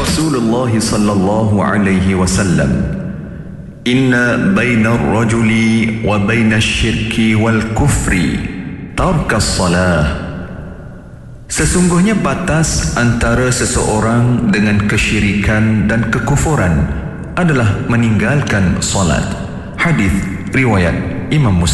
Rasulullah sallallahu alaihi wasallam, inna baina ar-rajuli wa baina asy-syirki wal kufri tarkas salah. Sesungguhnya batas antara seseorang dengan kesyirikan dan kekufuran adalah meninggalkan salat. Hadis riwayat Imam Muslim.